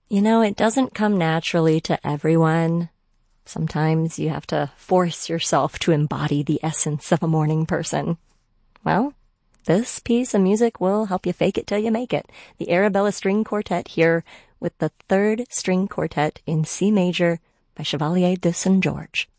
You know, it doesn't come naturally to everyone. Sometimes you have to force yourself to embody the essence of a morning person. Well, this piece of music will help you fake it till you make it. The Arabella String Quartet here with the third string quartet in C major by Chevalier de St. George.